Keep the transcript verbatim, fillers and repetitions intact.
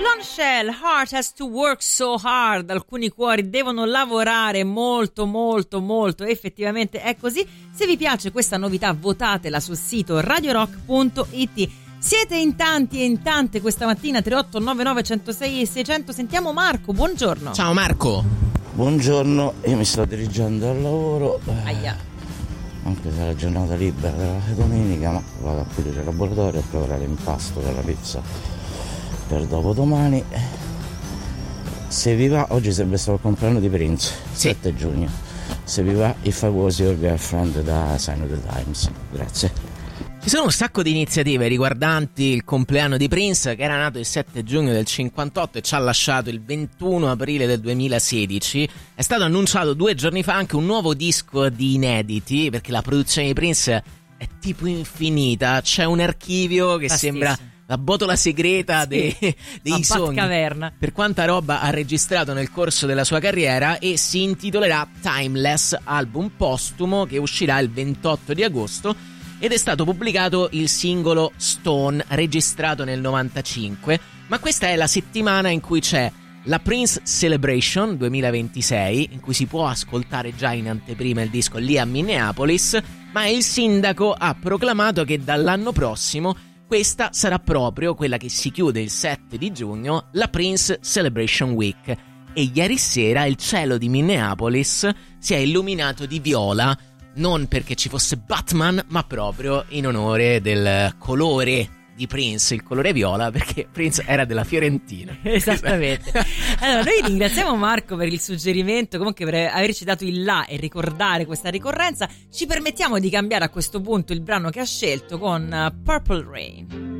Blondshell, Heart Has to Work So Hard. Alcuni cuori devono lavorare molto molto molto, effettivamente è così. Se vi piace questa novità, votatela sul sito radio rock punto it. Siete in tanti e in tante questa mattina. Tre otto nove nove uno zero sei e seicento. Sentiamo Marco, buongiorno. Ciao Marco. Buongiorno, io mi sto dirigendo al lavoro. Aia. Anche se è la giornata libera della domenica, ma vado a pulire il laboratorio a preparare l'impasto della pizza per dopodomani. Se vi va, oggi sarebbe stato il compleanno di Prince, sì. sette giugno. Se vi va, If I Was Your Girlfriend da Sign of the Times. Grazie. Ci sono un sacco di iniziative riguardanti il compleanno di Prince, che era nato il sette giugno del cinquantotto e ci ha lasciato il ventuno aprile del duemilasedici. È stato annunciato due giorni fa anche un nuovo disco di inediti, perché la produzione di Prince è tipo infinita. C'è un archivio che Fastissimo. sembra la botola segreta dei, sì, dei sogni, caverna. Per quanta roba ha registrato nel corso della sua carriera, e si intitolerà Timeless, album postumo che uscirà il ventotto di agosto. Ed è stato pubblicato il singolo Stone, registrato nel novantacinque, ma questa è la settimana in cui c'è la Prince Celebration duemilaventisei, in cui si può ascoltare già in anteprima il disco lì a Minneapolis, ma il sindaco ha proclamato che dall'anno prossimo questa sarà proprio quella che si chiude il sette di giugno, la Prince Celebration Week. E ieri sera il cielo di Minneapolis si è illuminato di viola, non perché ci fosse Batman, ma proprio in onore del colore di Prince, il colore viola, perché Prince era della Fiorentina. Esattamente. Allora, noi ringraziamo Marco per il suggerimento, comunque per averci dato il là e ricordare questa ricorrenza. Ci permettiamo di cambiare a questo punto il brano che ha scelto con Purple Rain.